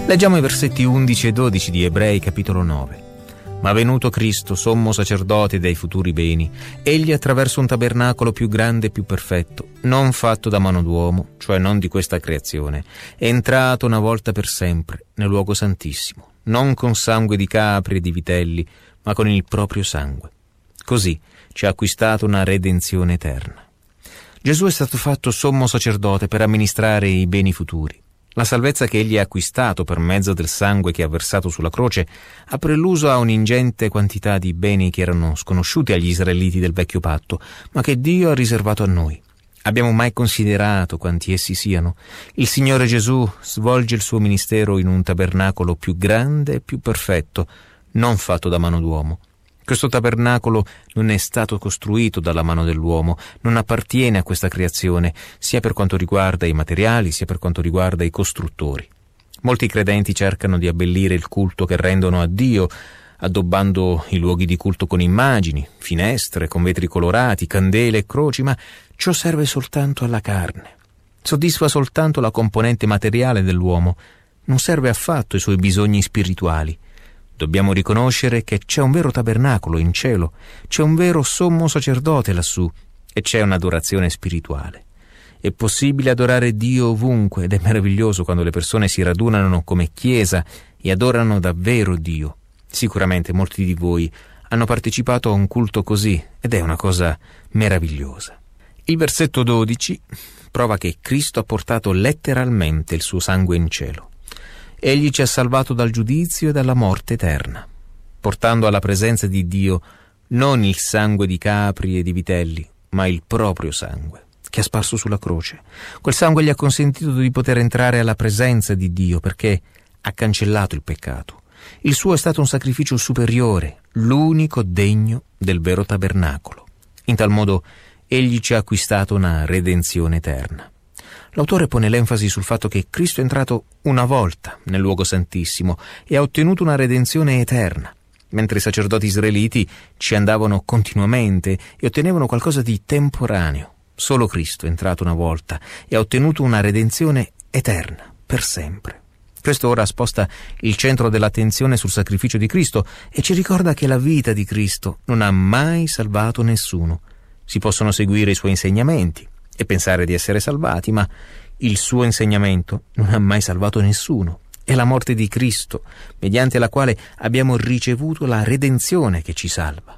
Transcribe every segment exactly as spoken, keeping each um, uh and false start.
Leggiamo i versetti undici e dodici di Ebrei capitolo nove. Ma venuto Cristo, sommo sacerdote dei futuri beni, egli attraverso un tabernacolo più grande e più perfetto, non fatto da mano d'uomo, cioè non di questa creazione, è entrato una volta per sempre nel luogo santissimo, non con sangue di capri e di vitelli, ma con il proprio sangue. Così ci ha acquistato una redenzione eterna. Gesù è stato fatto sommo sacerdote per amministrare i beni futuri. La salvezza che egli ha acquistato per mezzo del sangue che ha versato sulla croce ha preluso a un'ingente quantità di beni che erano sconosciuti agli israeliti del vecchio patto, ma che Dio ha riservato a noi. Abbiamo mai considerato quanti essi siano? Il Signore Gesù svolge il suo ministero in un tabernacolo più grande e più perfetto, non fatto da mano d'uomo. Questo tabernacolo non è stato costruito dalla mano dell'uomo, non appartiene a questa creazione, sia per quanto riguarda i materiali, sia per quanto riguarda i costruttori. Molti credenti cercano di abbellire il culto che rendono a Dio, addobbando i luoghi di culto con immagini, finestre, con vetri colorati, candele e croci, ma ciò serve soltanto alla carne. Soddisfa soltanto la componente materiale dell'uomo, non serve affatto ai suoi bisogni spirituali. Dobbiamo riconoscere che c'è un vero tabernacolo in cielo, c'è un vero sommo sacerdote lassù e c'è un'adorazione spirituale. È possibile adorare Dio ovunque ed è meraviglioso quando le persone si radunano come chiesa e adorano davvero Dio. Sicuramente molti di voi hanno partecipato a un culto così ed è una cosa meravigliosa. Il versetto dodici prova che Cristo ha portato letteralmente il suo sangue in cielo. Egli ci ha salvato dal giudizio e dalla morte eterna, portando alla presenza di Dio non il sangue di capri e di vitelli, ma il proprio sangue, che ha sparso sulla croce. Quel sangue gli ha consentito di poter entrare alla presenza di Dio perché ha cancellato il peccato. Il suo è stato un sacrificio superiore, l'unico degno del vero tabernacolo. In tal modo egli ci ha acquistato una redenzione eterna. L'autore pone l'enfasi sul fatto che Cristo è entrato una volta nel luogo santissimo e ha ottenuto una redenzione eterna, mentre i sacerdoti israeliti ci andavano continuamente e ottenevano qualcosa di temporaneo. Solo Cristo è entrato una volta e ha ottenuto una redenzione eterna, per sempre. Questo ora sposta il centro dell'attenzione sul sacrificio di Cristo e ci ricorda che la vita di Cristo non ha mai salvato nessuno. Si possono seguire i suoi insegnamenti e pensare di essere salvati, ma il suo insegnamento non ha mai salvato nessuno. È la morte di Cristo, mediante la quale abbiamo ricevuto la redenzione che ci salva.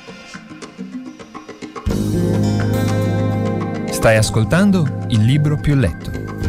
Stai ascoltando Il Libro Più Letto.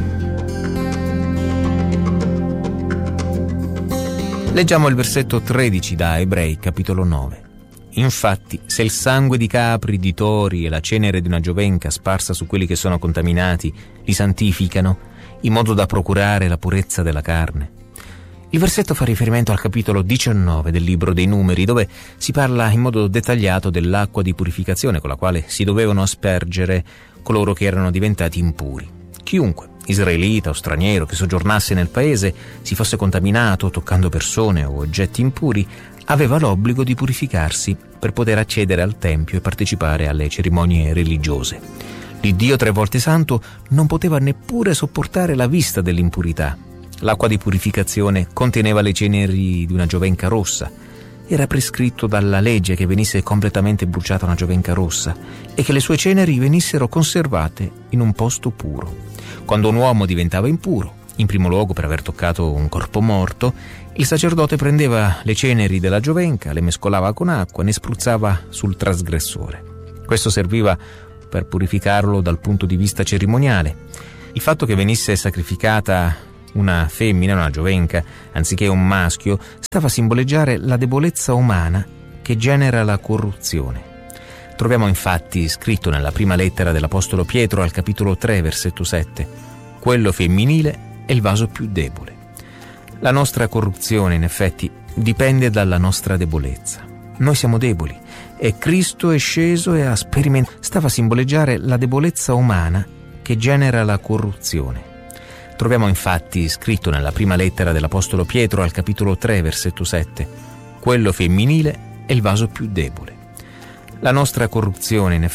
Leggiamo il versetto tredici da Ebrei capitolo nove. Infatti, se il sangue di capri, di tori e la cenere di una giovenca sparsa su quelli che sono contaminati li santificano, in modo da procurare la purezza della carne. Il versetto fa riferimento al capitolo diciannove del libro dei Numeri, dove si parla in modo dettagliato dell'acqua di purificazione con la quale si dovevano aspergere coloro che erano diventati impuri. Chiunque, israelita o straniero, che soggiornasse nel paese, si fosse contaminato toccando persone o oggetti impuri, aveva l'obbligo di purificarsi per poter accedere al tempio e partecipare alle cerimonie religiose. L'Iddio tre volte santo non poteva neppure sopportare la vista dell'impurità. L'acqua di purificazione conteneva le ceneri di una giovenca rossa. Era prescritto dalla legge che venisse completamente bruciata una giovenca rossa e che le sue ceneri venissero conservate in un posto puro. Quando un uomo diventava impuro, in primo luogo per aver toccato un corpo morto, il sacerdote prendeva le ceneri della giovenca, le mescolava con acqua e ne spruzzava sul trasgressore. Questo serviva per purificarlo dal punto di vista cerimoniale. Il fatto che venisse sacrificata una femmina, una giovenca, anziché un maschio, stava a simboleggiare la debolezza umana che genera la corruzione. Troviamo infatti scritto nella prima lettera dell'Apostolo Pietro al capitolo tre, versetto sette: quello femminile è il vaso più debole. La nostra corruzione, in effetti, dipende dalla nostra debolezza. Noi siamo deboli e Cristo è sceso e ha sperimentato. Stava a simboleggiare la debolezza umana che genera la corruzione. Troviamo infatti scritto nella prima lettera dell'Apostolo Pietro al capitolo tre, versetto sette: quello femminile è il vaso più debole. La nostra corruzione, in effetti,